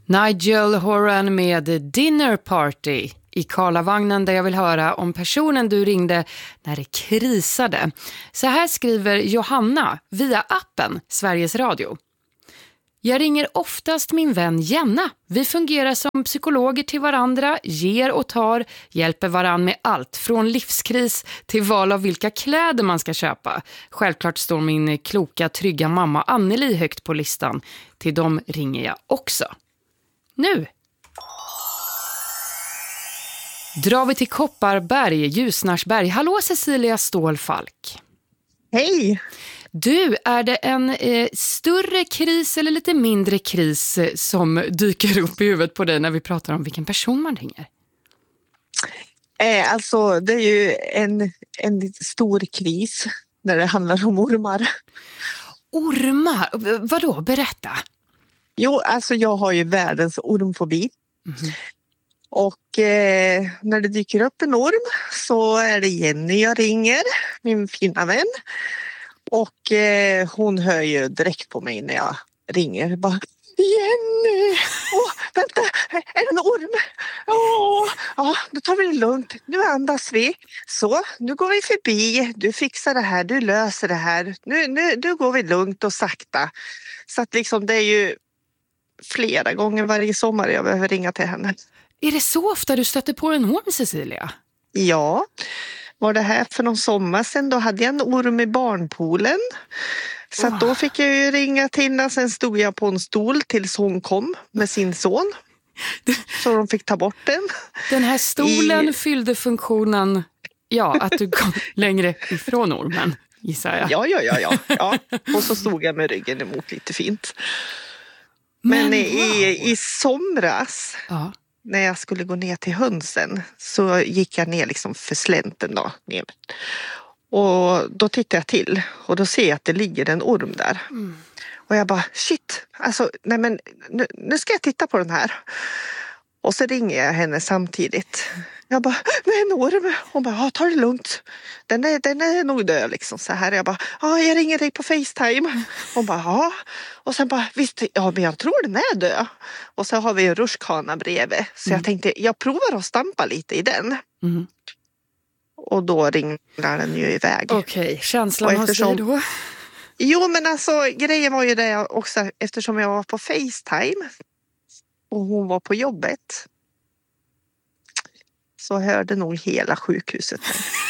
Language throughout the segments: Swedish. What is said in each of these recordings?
Nigel Horan med Dinner Party i Karlavagnen, där jag vill höra om personen du ringde när det krisade. Så här skriver Johanna via appen Sveriges Radio. Jag ringer oftast min vän Jenna. Vi fungerar som psykologer till varandra, ger och tar, hjälper varann med allt från livskris till val av vilka kläder man ska köpa. Självklart står min kloka, trygga mamma Anneli högt på listan. Till dem ringer jag också. Nu drar vi till Kopparberg, Ljusnarsberg. Hallå Cecilia Stålfalk. Hej! Du, är det en större kris eller lite mindre kris som dyker upp i huvudet på dig när vi pratar om vilken person man ringer? Alltså det är ju en stor kris när det handlar om ormar. Ormar? Vadå? Berätta. Jo, alltså jag har ju världens ormfobi. Mm-hmm. Och när det dyker upp en orm så är det Jenny jag ringer, min fina vän. Och hon hör ju direkt på mig när jag ringer. Bara, Jenny! Vänta, är det en orm? Ja, då tar vi det lugnt. Nu andas vi. Så, nu går vi förbi. Du fixar det här, du löser det här. Nu går vi lugnt och sakta. Så att liksom det är ju flera gånger varje sommar jag behöver ringa till henne. Är det så ofta du stöter på en orm, Cecilia? Ja. Var det här för någon sommar sedan, då hade jag en orm i barnpoolen. Så att då fick jag ju ringa till henne. Sen stod jag på en stol tills hon kom med sin son. Så de fick ta bort den. Den här stolen fyllde funktionen, att du kom längre ifrån ormen, gissar jag. Ja. Och så stod jag med ryggen emot lite fint. Men i somras... Ja. När jag skulle gå ner till hönsen så gick jag ner liksom för slänten då. Ner. Och då tittar jag till och då ser jag att det ligger en orm där. Mm. Och jag bara, shit, alltså, nej men nu ska jag titta på den här. Och så ringer jag henne samtidigt. Jag bara, det är en orm. Hon bara, ta det lugnt. Den är nog död liksom så här. Jag bara, jag ringer dig på FaceTime. Hon bara, ja. Och sen bara, visst, men jag tror den är död. Och så har vi en rutschkana bredvid. Så jag tänkte, jag provar att stampa lite i den. Mm. Och då ringde den ju iväg. Okej, känslan hos dig då? Jo, men alltså grejen var ju det också, eftersom jag var på FaceTime och hon var på jobbet, så hörde nog hela sjukhuset.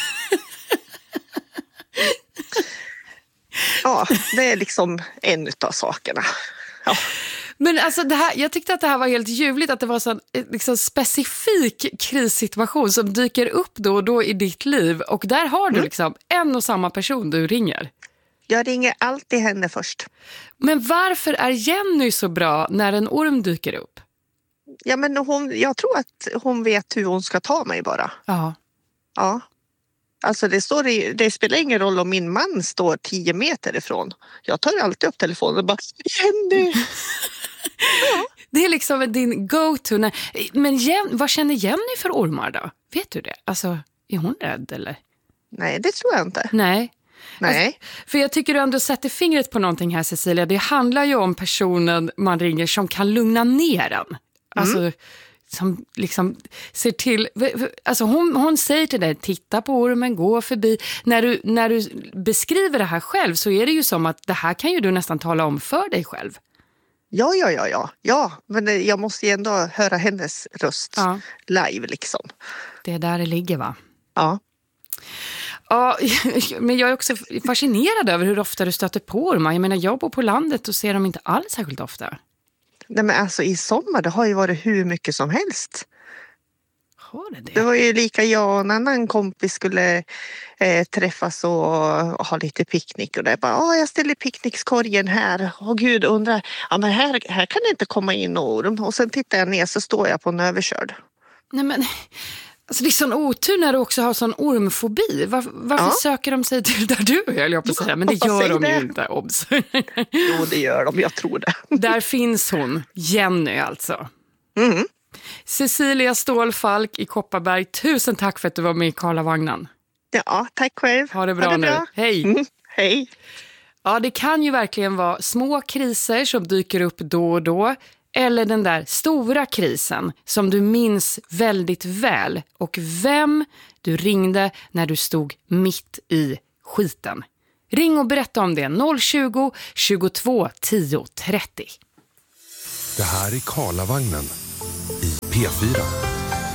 Ja, det är liksom en utav sakerna. Ja. Men alltså jag tyckte att det här var helt ljuvligt, att det var en liksom specifik krissituation som dyker upp då och då i ditt liv. Och där har du liksom en och samma person du ringer. Jag ringer alltid henne först. Men varför är Jenny så bra när en orm dyker upp? Ja, men jag tror att hon vet hur hon ska ta mig bara. Ja. Alltså det spelar ingen roll om min man står 10 meter ifrån. Jag tar alltid upp telefonen och bara, Jenny! Ja. Det är liksom din go-to. Men vad känner Jenny för ormar då? Vet du det? Alltså, är hon rädd eller? Nej, det tror jag inte. Nej. Alltså, för jag tycker du ändå sätter fingret på någonting här, Cecilia. Det handlar ju om personen man ringer som kan lugna ner en. Alltså, som liksom ser till... Alltså hon säger till dig, titta på ormen, gå förbi. När du beskriver det här själv så är det ju som att det här kan ju du nästan tala om för dig själv. Ja, men jag måste ju ändå höra hennes röst live liksom. Det är där det ligger, va? Ja. Ja, men jag är också fascinerad över hur ofta du stöter på ormar. Jag menar, jag bor på landet och ser dem inte alls särskilt ofta. Nej, men alltså i sommar, det har ju varit hur mycket som helst. Har det? Det var ju lika jag och en annan kompis skulle träffas och ha lite picknick. Och det bara, jag ställer picknickskorgen här. Och gud, undrar, men här kan det inte komma in orm. Och sen tittar jag ner så står jag på en överkörd. Nej, men... Alltså det är sån otur när du också har sån ormfobi. Varför söker de sig till där du höll jag på att säga? Men det gör de ju inte, obs. Jo, det gör de, jag tror det. Där finns hon, Jenny alltså. Mm. Cecilia Stålfalk i Kopparberg, tusen tack för att du var med i Karlavagnen. Ja, tack själv. Ha det bra nu. Hej. Hej. Ja, det kan ju verkligen vara små kriser som dyker upp då och då. eller den där stora krisen som du minns väldigt väl och vem du ringde när du stod mitt i skiten. Ring och berätta om det 020 22 10 30. Det här är Karlavagnen i P4.